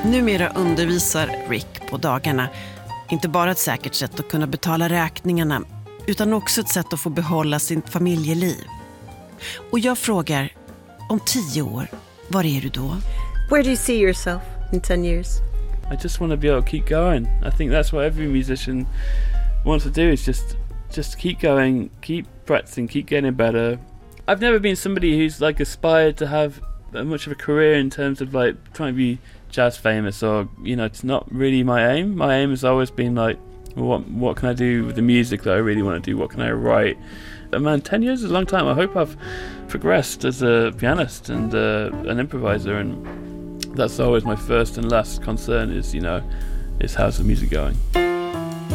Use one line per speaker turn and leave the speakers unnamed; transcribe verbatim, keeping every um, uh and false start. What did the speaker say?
Numera undervisar Rick på dagarna. Inte bara ett säkert sätt att kunna betala räkningarna, utan också ett sätt att få behålla sitt familjeliv. Och jag frågar, om tio år, var är du då?
Where do you see yourself in ten years?
I just want to be able to keep going. I think that's what every musician wants to do, is just just keep going, keep practicing, keep getting better. I've never been somebody who's like aspired to have much of a career in terms of like trying to be jazz famous, or you know, it's not really my aim. My aim has always been like, well, what what can I do with the music that I really want to do? What can I write? And man, ten years is a long time. I hope I've progressed as a pianist and uh, an improviser, and that's always my first and last concern is, you know, is how's the music going?